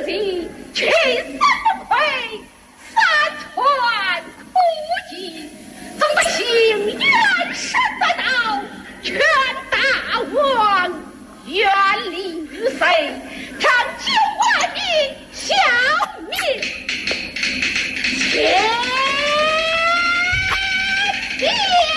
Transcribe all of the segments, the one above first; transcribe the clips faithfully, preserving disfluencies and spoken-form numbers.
己去死不愧，三川苦尽，总得行元神在道，劝大王远离于谁，长久万民，消灭前边。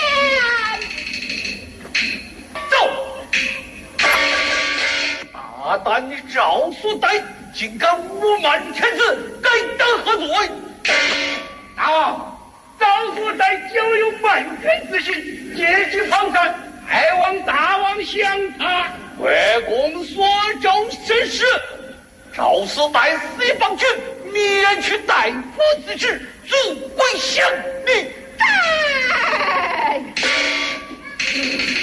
大胆你赵素代竟敢侮慢天子，该当何罪？大王，赵素代久有叛军之心，借机旁山，还望大王降他。国公所召甚是，赵素代死一方军，免去大夫之职，足为降命。 哎